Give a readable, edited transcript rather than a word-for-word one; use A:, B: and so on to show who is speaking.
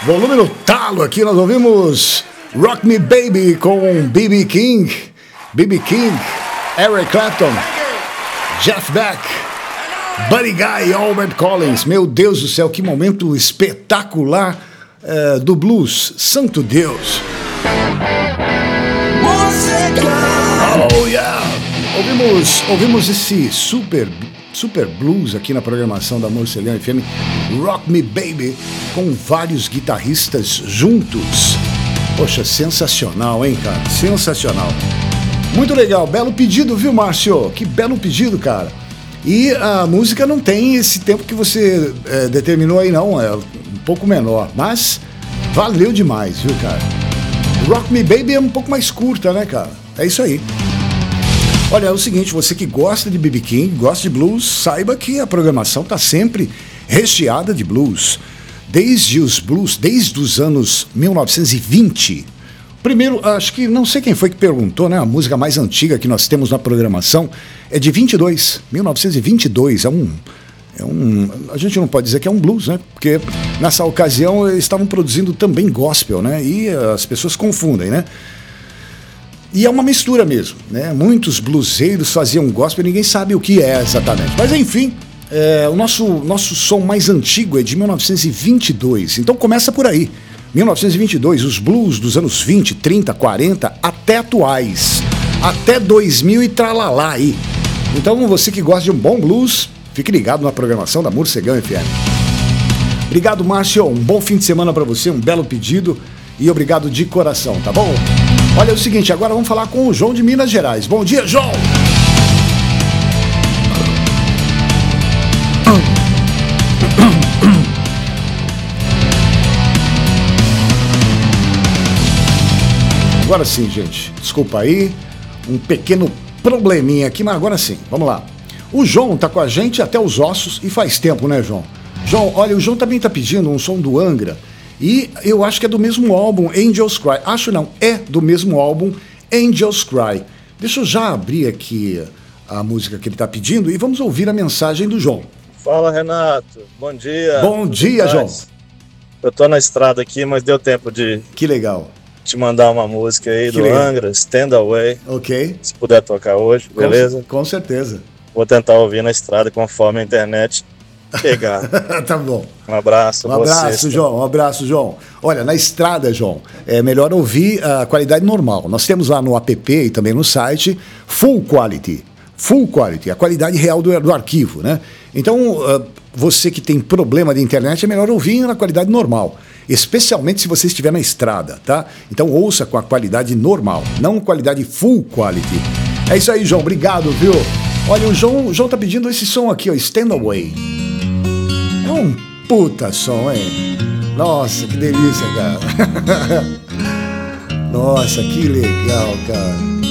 A: Volume no talo aqui, nós ouvimos Rock Me Baby com B.B. King, Eric Clapton, Jeff Beck, Buddy Guy e Albert Collins. Meu Deus do céu, que momento espetacular do blues, santo Deus. Oh yeah! Ouvimos esse super blues aqui na programação da Morcelhão FM, Rock Me Baby, com vários guitarristas juntos. Poxa, sensacional, hein, cara? Sensacional. Muito legal, belo pedido, viu, Márcio? Que belo pedido, cara. E a música não tem esse tempo que você determinou aí, não. É um pouco menor, mas valeu demais, viu, cara? Rock Me Baby é um pouco mais curta, né, cara? É isso aí. Olha, é o seguinte, você que gosta de B.B. King, gosta de blues, saiba que a programação está sempre recheada de blues. Desde os anos 1920. Primeiro, acho que, não sei quem foi que perguntou, né? A música mais antiga que nós temos na programação é de 1922. A gente não pode dizer que é um blues, né? Porque nessa ocasião eles estavam produzindo também gospel, né? E as pessoas confundem, né? E é uma mistura mesmo, né? Muitos bluseiros faziam gospel e ninguém sabe o que é exatamente. Mas enfim, o nosso som mais antigo é de 1922. Então começa por aí. 1922, os blues dos anos 20, 30, 40, até atuais. Até 2000 e tralalá aí. Então você que gosta de um bom blues, fique ligado na programação da Morcegão FM. Obrigado, Márcio. Um bom fim de semana para você, um belo pedido. E obrigado de coração, tá bom? Olha, é o seguinte, agora vamos falar com o João de Minas Gerais. Bom dia, João! Agora sim, gente. Desculpa aí, um pequeno probleminha aqui, mas agora sim, vamos lá. O João tá com a gente até os ossos e faz tempo, né, João? João, olha, o João também tá pedindo um som do Angra. E eu acho que é do mesmo álbum, Angels Cry. Acho não, é do mesmo álbum, Angels Cry. Deixa eu já abrir aqui a música que ele está pedindo e vamos ouvir a mensagem do João.
B: Fala, Renato. Bom dia.
A: Bom dia, João.
B: Eu tô na estrada aqui, mas deu tempo de...
A: Que legal.
B: Te mandar uma música aí do Angra, Stand Away.
A: Ok.
B: Se puder tocar hoje, beleza?
A: Com certeza.
B: Vou tentar ouvir na estrada conforme a internet pegar.
A: Tá bom.
B: Um abraço.
A: Um abraço, João. Um abraço, João. Olha, na estrada, João, é melhor ouvir a qualidade normal. Nós temos lá no app e também no site Full Quality. Full Quality, a qualidade real do arquivo, né? Então, você que tem problema de internet, é melhor ouvir na qualidade normal. Especialmente se você estiver na estrada, tá? Então ouça com a qualidade normal, não qualidade Full Quality. É isso aí, João. Obrigado, viu? Olha, o João tá pedindo esse som aqui, ó, Stand Away. É um puta som, hein? Nossa, que delícia, cara. Nossa, que legal, cara.